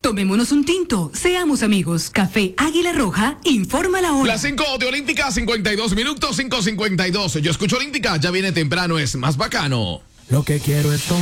Tomémonos un tinto, seamos amigos. Café Águila Roja, informa la hora. Las 5 de Olímpica, 52 minutos, 5:52. Yo escucho Olímpica, ya viene temprano, es más bacano. Lo que quiero es